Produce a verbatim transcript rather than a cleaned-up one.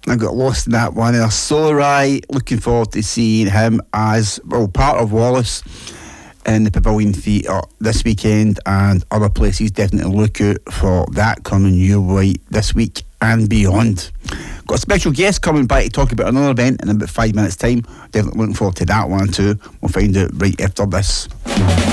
I got lost in that one. And so right, looking forward to seeing him as well part of Wallace in the Pavilion Theatre this weekend and other places. Definitely look out for that coming your way this week and beyond. Got a special guest coming by to talk about another event in about five minutes time. Definitely looking forward to that one too. We'll find out right after this.